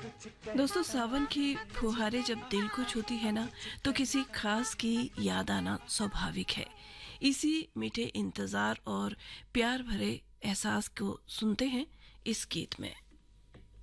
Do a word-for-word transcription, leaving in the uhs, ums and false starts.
दोस्तों, सावन की फुहारें जब दिल को छूती है ना, तो किसी खास की याद आना स्वाभाविक है। इसी मीठे इंतजार और प्यार भरे एहसास को सुनते हैं इस गीत में।